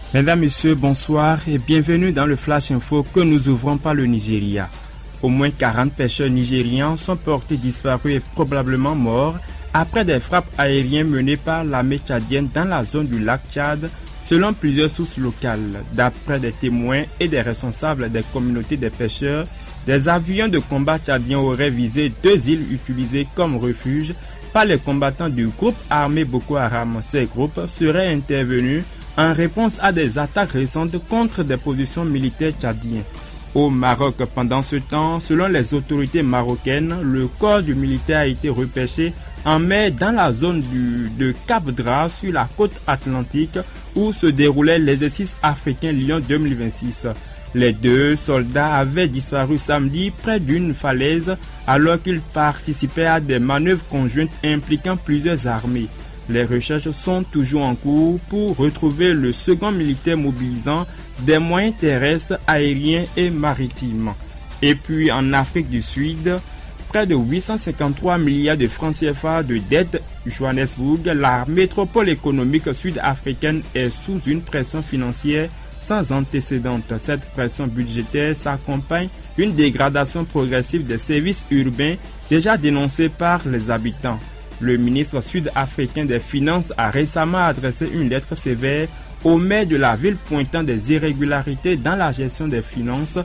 Mesdames, Messieurs, bonsoir et bienvenue dans le Flash Info que nous ouvrons par le Nigeria. Au moins 40 pêcheurs nigérians sont portés disparus et probablement morts après des frappes aériennes menées par l'armée tchadienne dans la zone du lac Tchad, selon plusieurs sources locales. D'après des témoins et des responsables des communautés des pêcheurs, des avions de combat tchadiens auraient visé 2 îles utilisées comme refuge par les combattants du groupe armé Boko Haram. Ces groupes seraient intervenus en réponse à des attaques récentes contre des positions militaires tchadiennes. Au Maroc, pendant ce temps, selon les autorités marocaines, le corps du militaire a été repêché en mer dans la zone de Cap Dra sur la côte atlantique où se déroulait l'exercice africain Lyon 2026. Les 2 soldats avaient disparu samedi près d'une falaise alors qu'ils participaient à des manœuvres conjointes impliquant plusieurs armées. Les recherches sont toujours en cours pour retrouver le second militaire mobilisant des moyens terrestres, aériens et maritimes. Et puis en Afrique du Sud, près de 853 milliards de francs CFA de dette Johannesburg, la métropole économique sud-africaine est sous une pression financière sans antécédent. Cette pression budgétaire s'accompagne d'une dégradation progressive des services urbains déjà dénoncés par les habitants. Le ministre sud-africain des Finances a récemment adressé une lettre sévère au maire de la ville pointant des irrégularités dans la gestion des finances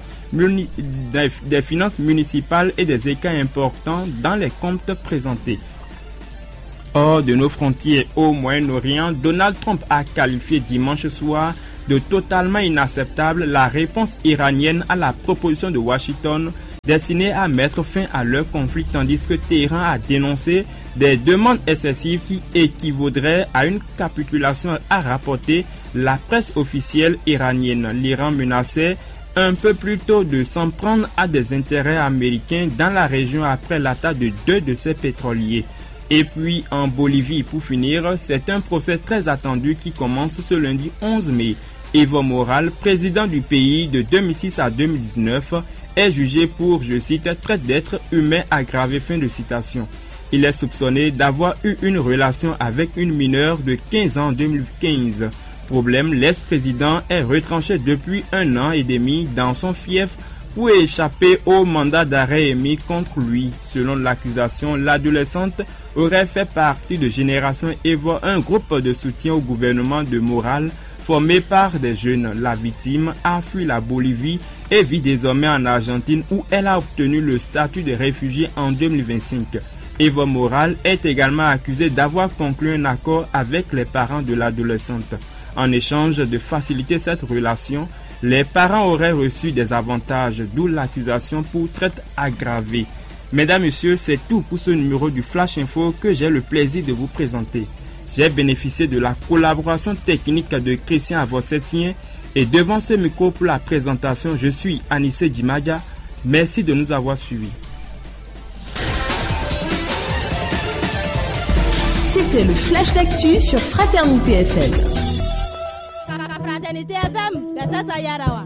municipales et des écarts importants dans les comptes présentés. Hors de nos frontières au Moyen-Orient, Donald Trump a qualifié dimanche soir de totalement inacceptable la réponse iranienne à la proposition de Washington destinée à mettre fin à leur conflit, tandis que Téhéran a dénoncé des demandes excessives qui équivaudraient à une capitulation, a rapporté la presse officielle iranienne. L'Iran menaçait un peu plus tôt de s'en prendre à des intérêts américains dans la région après l'attaque de 2 de ses pétroliers. Et puis en Bolivie, pour finir, c'est un procès très attendu qui commence ce lundi 11 mai. Evo Morales, président du pays de 2006 à 2019, est jugé pour, je cite, traite d'êtres humains aggravé, fin de citation. Il est soupçonné d'avoir eu une relation avec une mineure de 15 ans en 2015. Problème, l'ex-président est retranché depuis 1 an et demi dans son fief pour échapper au mandat d'arrêt émis contre lui. Selon l'accusation, l'adolescente aurait fait partie de Génération Evo, un groupe de soutien au gouvernement de Morales formé par des jeunes. La victime a fui la Bolivie et vit désormais en Argentine où elle a obtenu le statut de réfugié en 2025. Evo Morales est également accusé d'avoir conclu un accord avec les parents de l'adolescente. En échange de faciliter cette relation, les parents auraient reçu des avantages, d'où l'accusation pour traite aggravée. Mesdames, Messieurs, c'est tout pour ce numéro du Flash Info que j'ai le plaisir de vous présenter. J'ai bénéficié de la collaboration technique de Christian Avossetien et devant ce micro pour la présentation, je suis Anissé Djimadia. Merci de nous avoir suivis. C'était le Flash d'actu sur Fraternité FM. Fraternité FM, Gassasa Yarawa.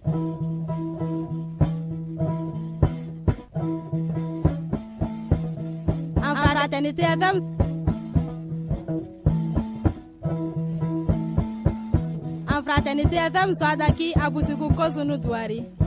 En Fraternité FM. En Fraternité FM, Swadaki, Abusiku Kosunu Douari.